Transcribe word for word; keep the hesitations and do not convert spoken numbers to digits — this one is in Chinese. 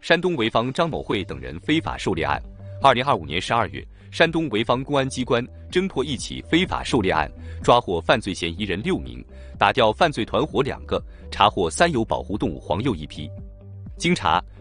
山东潍坊张某慧等人非法狩猎案。二零二五年十二月，山东潍坊公安机关侦破一起非法狩猎案，抓获犯罪嫌疑人六名，打掉犯罪团伙两个，查获三有保护动物黄鼬一批。经查，